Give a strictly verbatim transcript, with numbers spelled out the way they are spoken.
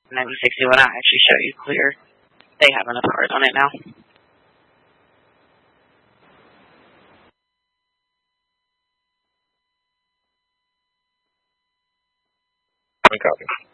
ninety sixty when I actually show you clear. They have enough cars on it now. One copy.